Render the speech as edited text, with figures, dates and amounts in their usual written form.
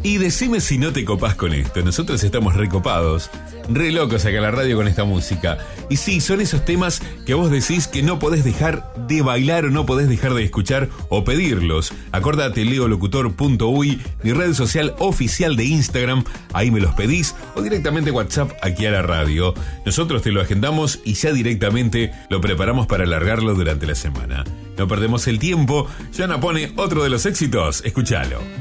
Y decime si no te copás con esto. Nosotros estamos recopados, re locos acá en la radio con esta música. Y sí, son esos temas que vos decís que no podés dejar de bailar o no podés dejar de escuchar o pedirlos. Acordate, leolocutor.uy, mi red social oficial de Instagram. Ahí me los pedís o directamente WhatsApp aquí a la radio. Nosotros te lo agendamos y ya directamente lo preparamos para alargarlo durante la semana. No perdemos el tiempo. Yana pone otro de los éxitos. Escúchalo.